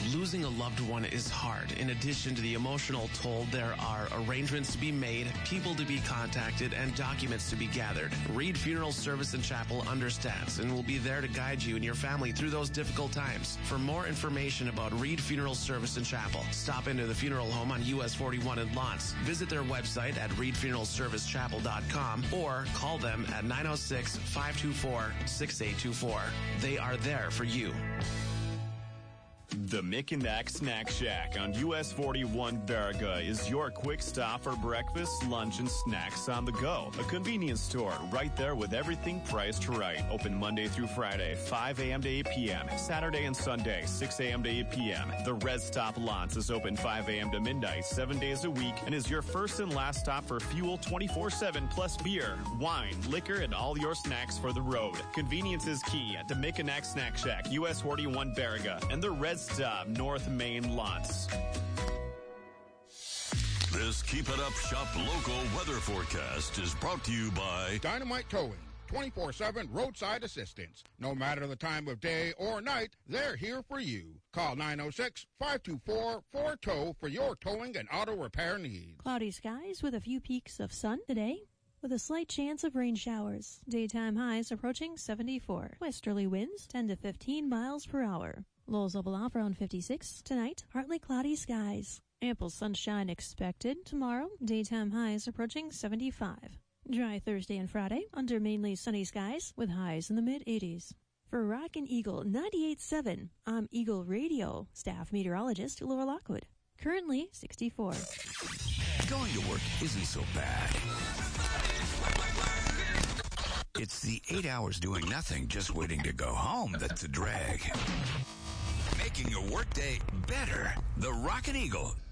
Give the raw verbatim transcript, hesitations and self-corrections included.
Losing a loved one is hard. In addition to the emotional toll, there are arrangements to be made, people to be contacted, and documents to be gathered. Reed Funeral Service and Chapel understands and will be there to guide you and your family through those difficult times. For more information about Reed Funeral Service and Chapel, stop into the funeral home on U S forty-one in Lawrence. Visit their website at reed funeral service chapel dot com or call them at nine oh six, five two four, six eight two four. They are there for you. The Mickinac Snack Shack on U S forty-one Baraga is your quick stop for breakfast, lunch, and snacks on the go. A convenience store right there with everything priced right. Open Monday through Friday, five a.m. to eight p.m. Saturday and Sunday, six a.m. to eight p.m. The Red Stop Lawrence is open five a.m. to midnight, seven days a week, and is your first and last stop for fuel twenty-four seven plus beer, wine, liquor, and all your snacks for the road. Convenience is key at the Mickinac Snack Shack, U S forty-one Baraga, and the Red Stop, North Main Lots. This Keep It Up Shop local weather forecast is brought to you by Dynamite Towing, twenty-four seven roadside assistance. No matter the time of day or night, they're here for you. Call nine oh six, five two four, four T O W for your towing and auto repair needs. Cloudy skies with a few peaks of sun today, with a slight chance of rain showers. Daytime highs approaching seventy-four. Westerly winds ten to fifteen miles per hour. Lows level off around fifty-six. Tonight, partly cloudy skies. Ample sunshine expected. Tomorrow, daytime highs approaching seventy-five. Dry Thursday and Friday, under mainly sunny skies with highs in the mid-eighties. For Rockin' Eagle ninety-eight point seven, I'm Eagle Radio staff meteorologist Laura Lockwood. Currently sixty-four. Going to work isn't so bad. It's the eight hours doing nothing, just waiting to go home that's a drag. Making your workday better. The Rockin' Eagle